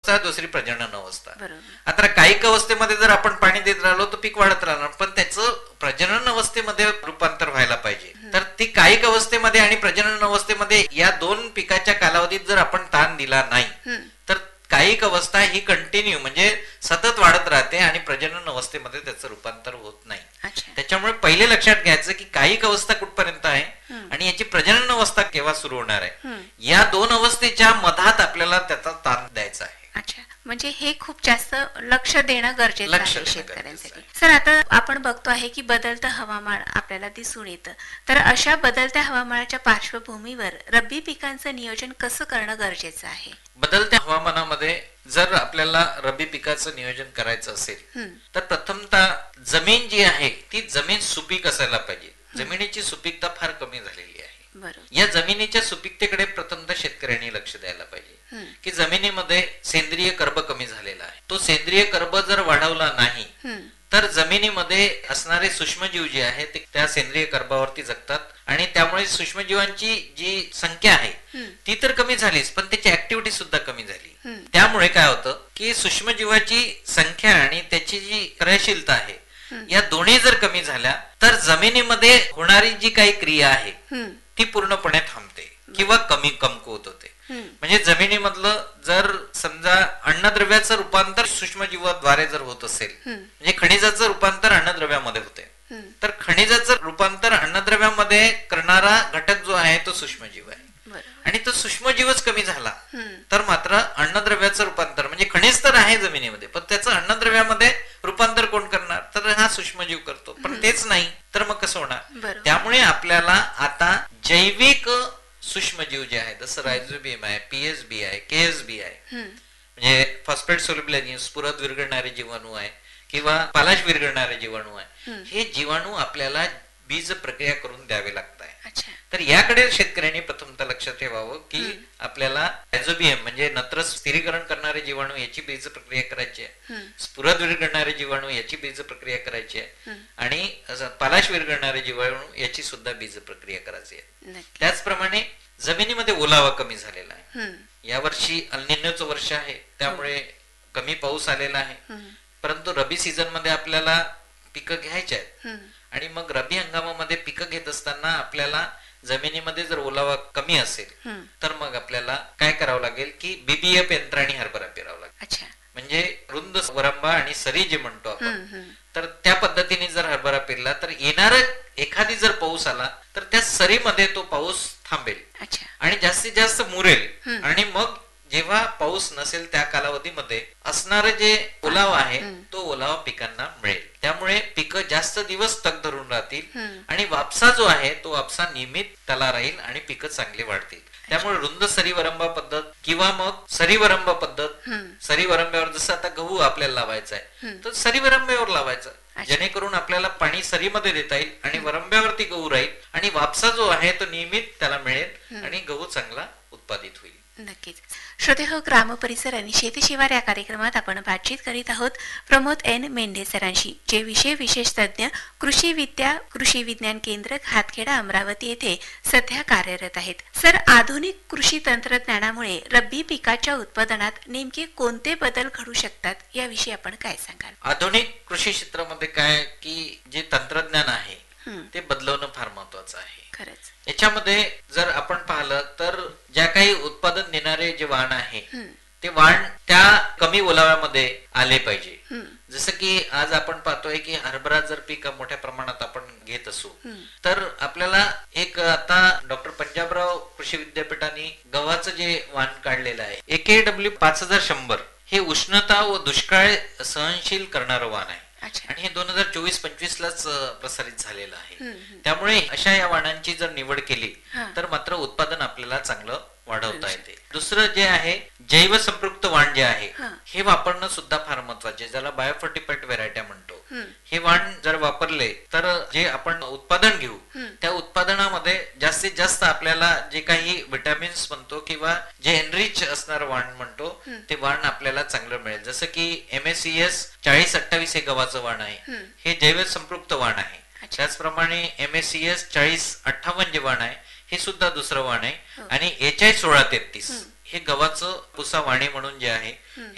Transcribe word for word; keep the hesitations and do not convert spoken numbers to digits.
अवस्था, दुसरी प्रजनन अवस्था. आता कायिक अवस्थेमध्ये जर आपण पाणी देत राहिलो तर पीक वाढत राहणार, पण त्याचं प्रजनन अवस्थेमध्ये रूपांतर व्हायला पाहिजे. तर ती कायिक अवस्थेमध्ये आणि प्रजनन अवस्थेमध्ये या दोन पिकाच्या कालावधीत जर आपण ताण दिला नाही तर कायिक अवस्था ही कंटिन्यू म्हणजे सतत वाढत राहते आणि प्रजनन अवस्थेमध्ये त्याचं रूपांतर होत नाही. त्याच्यामुळे पहिले लक्षात घ्यायचं की कायिक अवस्था कुठपर्यंत आहे आणि याची प्रजनन अवस्था केव्हा सुरू होणार आहे. या दोन अवस्थेच्या मधात आपल्याला त्याचा ताण द्यायचा आहे. अच्छा, म्हणजे हे खूप जास्त लक्ष देणं गरजेचं आहे शेतकऱ्यांसाठी. सर, आता आपण बघतो आहे की बदलतं हवामान आपल्याला दिसून येतं, तर अशा बदलत्या हवामानाच्या पार्श्वभूमीवर रब्बी पिकांचं नियोजन कसं करणं गरजेचं आहे? बदलत्या हवामानामध्ये जर आपल्याला रब्बी पिकाचं नियोजन करायचं असेल तर प्रथमतः जमीन जी आहे ती जमीन सुपीक असायला पाहिजे. जमिनीची सुपीकता फार कमी झालेली आहे. या जमिनीच्या सुपीकतेकडे प्रथमतः शेतकऱ्यांनी लक्ष द्यायला पाहिजे की जमिनीमध्ये सेंद्रिय कर्ब कमी झालेला आहे. तो सेंद्रिय कर्ब जर वाढवला नाही तर जमिनीमध्ये असणारे सूक्ष्मजीव जे आहे ते त्या सेंद्रिय कर्बावरती जगतात आणि त्यामुळे सूक्ष्मजीवांची जी संख्या आहे ती तर कमी झालीच, पण त्याची ऍक्टिव्हिटी सुद्धा कमी झाली. त्यामुळे काय होतं की सूक्ष्मजीवाची संख्या आणि त्याची जी क्रियाशीलता आहे या दोन्ही जर कमी झाल्या तर जमिनीमध्ये होणारी जी काही क्रिया आहे ती पूर्णपणे थांबते किंवा कमी कमकुवत होते. म्हणजे जमिनीमधलं जर समजा अन्नद्रव्याचं रूपांतर सूक्ष्मजीवाद्वारे जर होत असेल, म्हणजे खनिजाचं रूपांतर अन्नद्रव्यामध्ये होते, तर खनिजाचं रूपांतर अन्नद्रव्यामध्ये करणारा घटक जो आहे तो सूक्ष्मजीव आहे आणि तो सूक्ष्मजीवच कमी झाला तर मात्र अन्नद्रव्याचं रूपांतर म्हणजे खनिज तर आहे जमिनीमध्ये पण त्याचं अन्नद्रव्यामध्ये रूपांतर कोण करणार, तर हा सूक्ष्मजीव करतो. पण तेच नाही तर मग कसं होणार. त्यामुळे आपल्याला आता जैविक सूक्ष्मजीव जे आहे जसं रायझोबियम आहे, पीएसबी आहे, केएसबी आहे म्हणजे फॉस्फेट सोल्युबल एजंट्स, पुरत विरघळणारे जीवाणू आहे किंवा पालाश विरघळणारे जीवाणू आहे, हे जीवाणू आपल्याला बीज प्रक्रिया करून द्यावे लागतात. तर याकडे शेतकऱ्यांनी प्रथमतः लक्ष ठेवावं की आपल्याला रायझोबियम म्हणजे नत्र स्थिरीकरण करणारे जीवाणू याची बीज प्रक्रिया करायची आहे, स्फुरद विरघळणारे जीवाणू याची बीज प्रक्रिया करायची आहे आणि पालाश विरघळणारे जीवाणू याची सुद्धा बीज प्रक्रिया करायची आहे. त्याचप्रमाणे जमिनीमध्ये ओलावा कमी झालेला आहे. यावर्षी अल निनोचं वर्ष आहे त्यामुळे कमी पाऊस आलेला आहे, परंतु रबी सीझन मध्ये आपल्याला पिकं घ्यायची आहेत आणि मग रब्बी हंगामामध्ये पिकं घेत असताना आपल्याला जमिनीमध्ये जर ओलावा कमी असेल तर मग आपल्याला काय करावं लागेल की बीबीएफ यंत्राने हरभरा पेरावा लागेल. म्हणजे रुंद वरंबा आणि सरी जे म्हणतो आपण, तर त्या पद्धतीने जर हरभरा पेरला तर येणार एखादी जर पाऊस आला तर त्या सरीमध्ये तो पाऊस थांबेल आणि जास्तीत जास्त मुरेल आणि मग जेव्हा पाऊस नसेल त्या कालावधीमध्ये असणारे जे ओलावा आहे तो ओलावा पिकांना मिळेल. त्यामुळे पिकं जास्त दिवस तग धरून राहतील आणि वापसा जो आहे तो वापसा नियमित त्याला राहील आणि पिकं चांगली वाढतील. त्यामुळे रुंद सरी वरंबा पद्धत किंवा मग सरी वरंबा पद्धत, सरी वरंब्यावर जसं आता गहू आपल्याला लावायचा आहे तर सरी वरंब्यावर लावायचं जेणेकरून आपल्याला पाणी सरीमध्ये देता येईल आणि वरंब्यावरती गहू राहील आणि वापसा जो आहे तो नियमित त्याला मिळेल आणि गहू चांगला उत्पादित होईल. नक्कीच. श्रोते हो, ग्राम परिसर आणि शेती शिवार या कार्यक्रमात आपण बातचीत करीत आहोत प्रमोद एन मेंढे सरांशी, जे विषय विशेष तज्ञ कृषी विद्या कृषी विज्ञान केंद्र हातखेडा अमरावती येथे सध्या कार्यरत आहेत. सर, आधुनिक कृषी तंत्रज्ञानामुळे रब्बी पिकाच्या उत्पादनात नेमके कोणते बदल घडू शकतात याविषयी आपण काय सांगाल? आधुनिक कृषी क्षेत्रामध्ये काय की जे तंत्रज्ञान आहे ते बदलवणं फार महत्वाचं आहे. खरंच याच्यामध्ये जर आपण पाहिलं तर ज्या काही उत्पादन देणारे जे वाण आहे ते वाण त्या कमी ओलाव्यामध्ये आले पाहिजे. जसं की आज आपण पाहतोय की हरभरा जर पीक मोठ्या प्रमाणात आपण घेत असू तर आपल्याला एक आता डॉक्टर पंजाबराव कृषी विद्यापीठाने गव्हाचं जे वाण काढलेलं आहे एके डब्ल्यू पाच हजार शंभर हे उष्णता व दुष्काळ सहनशील करणारं वाण आहे आणि हे दोन हजार चोवीस पंचवीस लाच प्रसारित झालेलं आहे. त्यामुळे अशा या वाणांची जर निवड केली तर मात्र उत्पादन आपल्याला चांगलं वाढवता येते. दुसरं जे आहे जैव संपृक्त वाण जे आहे हे वापरणं सुद्धा फार महत्वाचे, ज्याला बायोफर्टिफाईड व्हेरायट्या म्हणतो. हे वाण जर वापरले तर जे आपण उत्पादन घेऊ त्या उत्पादनामध्ये जास्तीत जास्त आपल्याला जे काही विटॅमिन्स म्हणतो किंवा जे एनरिच असणार वाण म्हणतो ते वाण आपल्याला चांगलं मिळेल. जसं की एम एस सी एस चाळीस अठ्ठावीस हे गव्हाचं वाण आहे, हे जैव संपृक्त वाण आहे. त्याचप्रमाणे एम एस सी एस चाळीस अठ्ठावन्न जे वाण आहे हे सुद्धा दुसरं वाण आहे आणि एच आय सोळा तेहतीस हे गव्हाचं पुसा वाणे म्हणून जे आहे